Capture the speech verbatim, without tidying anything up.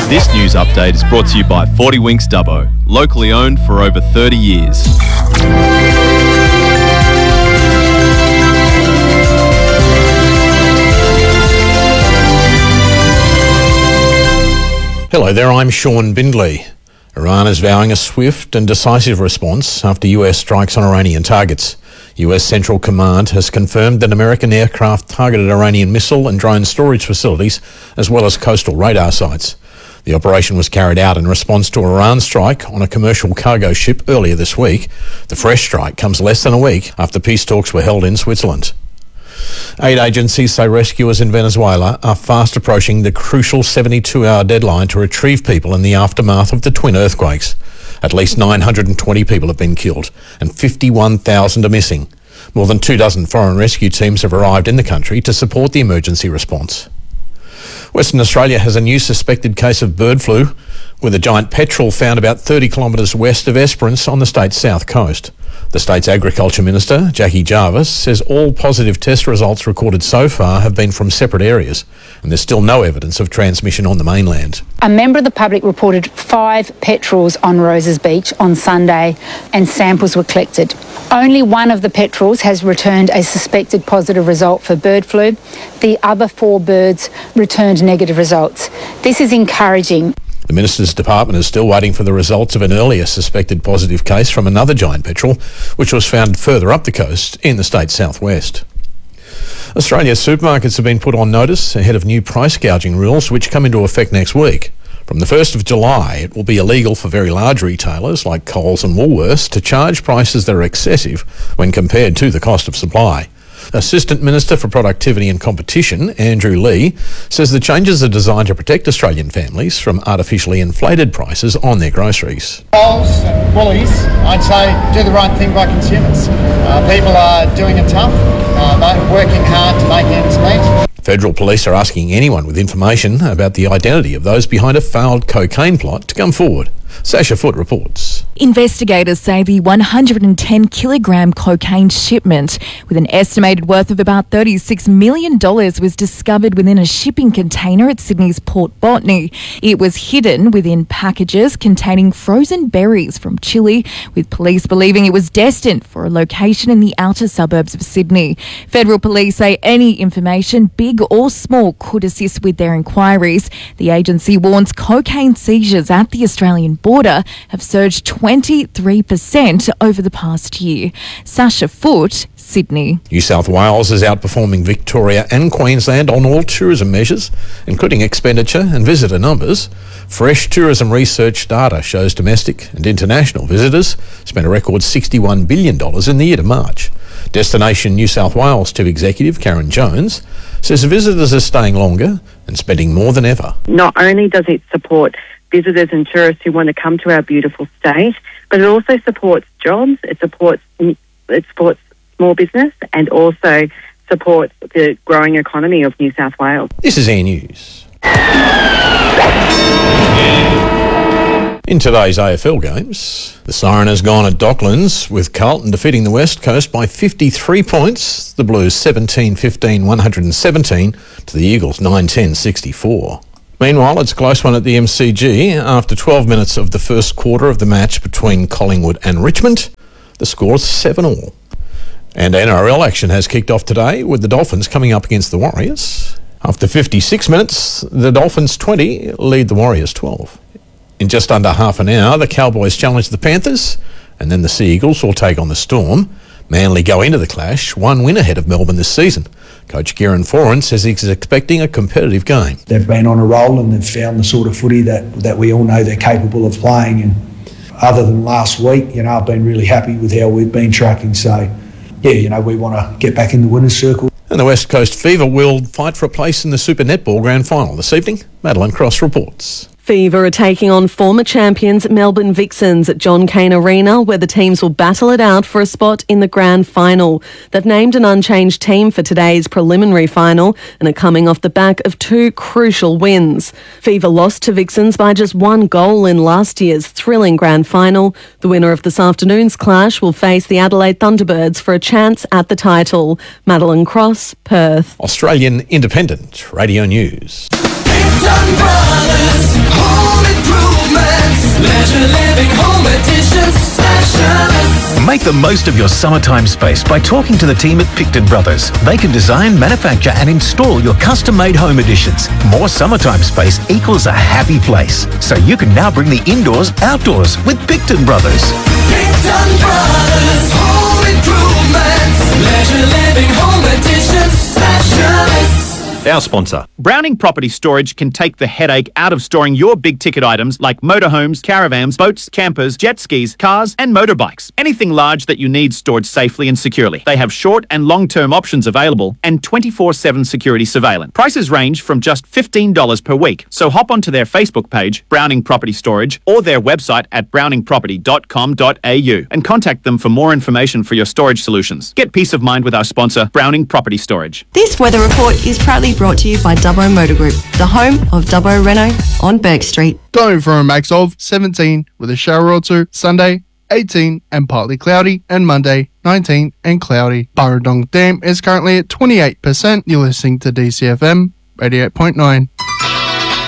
This news update is brought to you by forty Winks Dubbo, locally owned for over thirty years. Hello there, I'm Sean Bindley. Iran is vowing a swift and decisive response after U S strikes on Iranian targets. U S Central Command has confirmed that American aircraft targeted Iranian missile and drone storage facilities, as well as coastal radar sites. The operation was carried out in response to Iran's strike on a commercial cargo ship earlier this week. The fresh strike comes less than a week after peace talks were held in Switzerland. Aid agencies say rescuers in Venezuela are fast approaching the crucial seventy-two hour deadline to retrieve people in the aftermath of the twin earthquakes. At least nine hundred twenty people have been killed and fifty-one thousand are missing. More than two dozen foreign rescue teams have arrived in the country to support the emergency response. Western Australia has a new suspected case of bird flu, with a giant petrel found about thirty kilometres west of Esperance on the state's south coast. The state's Agriculture Minister, Jackie Jarvis, says all positive test results recorded so far have been from separate areas, and there's still no evidence of transmission on the mainland. A member of the public reported five petrels on Roses Beach on Sunday, and samples were collected. Only one of the petrels has returned a suspected positive result for bird flu. The other four birds returned negative results. This is encouraging. The Minister's Department is still waiting for the results of an earlier suspected positive case from another giant petrel, which was found further up the coast in the state's southwest. Australia's supermarkets have been put on notice ahead of new price gouging rules which come into effect next week. From the first of July, it will be illegal for very large retailers like Coles and Woolworths to charge prices that are excessive when compared to the cost of supply. Assistant Minister for Productivity and Competition, Andrew Lee, says the changes are designed to protect Australian families from artificially inflated prices on their groceries. Coles and Woolies, I'd say, do the right thing by consumers. Uh, people are doing it tough, uh, working hard to make ends meet. Federal police are asking anyone with information about the identity of those behind a failed cocaine plot to come forward. Sasha Foote reports. Investigators say the one hundred ten kilogram cocaine shipment with an estimated worth of about thirty-six million dollars was discovered within a shipping container at Sydney's Port Botany. It was hidden within packages containing frozen berries from Chile, with police believing it was destined for a location in the outer suburbs of Sydney. Federal police say any information, big or small, could assist with their inquiries. The agency warns cocaine seizures at the Australian border have surged twenty-three percent over the past year. Sasha Foote, Sydney. New South Wales is outperforming Victoria and Queensland on all tourism measures, including expenditure and visitor numbers. Fresh tourism research data shows domestic and international visitors spent a record sixty-one billion dollars in the year to March. Destination New South Wales Chief Executive Karen Jones says visitors are staying longer and spending more than ever. Not only does it support visitors and tourists who want to come to our beautiful state, but it also supports jobs, it supports it supports small business, and also supports the growing economy of New South Wales. This is Air News. In today's A F L games, the siren has gone at Docklands, with Carlton defeating the West Coast by fifty-three points, the Blues seventeen fifteen one hundred seventeen to the Eagles nine ten sixty-four. Meanwhile, it's a close one at the M C G. After twelve minutes of the first quarter of the match between Collingwood and Richmond, the score is seven all. And N R L action has kicked off today, with the Dolphins coming up against the Warriors. After fifty-six minutes, the Dolphins twenty lead the Warriors twelve. In just under half an hour, the Cowboys challenge the Panthers, and then the Sea Eagles will take on the Storm. Manly go into the clash, one win ahead of Melbourne this season. Coach Kieran Foran says he's expecting a competitive game. They've been on a roll and they've found the sort of footy that, that we all know they're capable of playing. And other than last week, you know, I've been really happy with how we've been tracking. So, yeah, you know, we want to get back in the winner's circle. And the West Coast Fever will fight for a place in the Super Netball Grand Final this evening. Madeline Cross reports. Fever are taking on former champions Melbourne Vixens at John Cain Arena, where the teams will battle it out for a spot in the grand final. They've named an unchanged team for today's preliminary final and are coming off the back of two crucial wins. Fever lost to Vixens by just one goal in last year's thrilling grand final. The winner of this afternoon's clash will face the Adelaide Thunderbirds for a chance at the title. Madeline Cross, Perth. Australian Independent Radio News. Brothers, Make the most of your summertime space by talking to the team at Picton Brothers. They can design, manufacture and install your custom-made home additions. More summertime space equals a happy place. So you can now bring the indoors outdoors with Picton Brothers. Picton Brothers Home Improvements, leisure living home additions specialists. Our sponsor. Browning Property Storage can take the headache out of storing your big-ticket items like motorhomes, caravans, boats, campers, jet skis, cars and motorbikes. Anything large that you need stored safely and securely. They have short and long-term options available and twenty-four seven security surveillance. Prices range from just fifteen dollars per week. So hop onto their Facebook page, Browning Property Storage, or their website at browning property dot com dot a u and contact them for more information for your storage solutions. Get peace of mind with our sponsor, Browning Property Storage. This weather report is proudly brought to you by Dubbo Motor Group, the home of Dubbo Renault on Burke Street. Going for a max of seventeen with a shower or two. Sunday, eighteen and partly cloudy, and Monday, nineteen and cloudy. Burradong Dam is currently at twenty-eight percent. You're listening to D C F M eighty-eight point nine.